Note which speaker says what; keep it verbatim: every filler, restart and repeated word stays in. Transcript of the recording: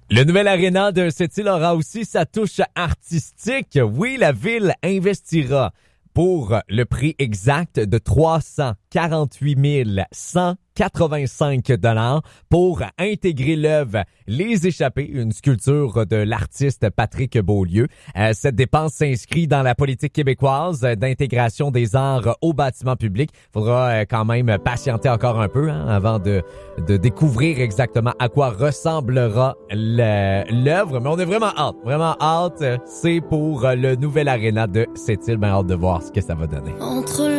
Speaker 1: Le nouvel aréna de Sept-Îles aura aussi sa touche artistique. Oui, la ville investira pour le prix exact de trois cent quarante-huit mille cent quatre-vingt-cinq dollars pour intégrer l'œuvre Les Échappés, une sculpture de l'artiste Patrick Beaulieu. Euh, cette dépense s'inscrit dans la politique québécoise d'intégration des arts au bâtiment public. Il faudra euh, quand même patienter encore un peu hein, avant de, de découvrir exactement à quoi ressemblera le, l'œuvre. Mais on est vraiment hâte, vraiment hâte. C'est pour le nouvel aréna de Sept-Îles. Ben, hâte de voir ce que ça va donner. Entre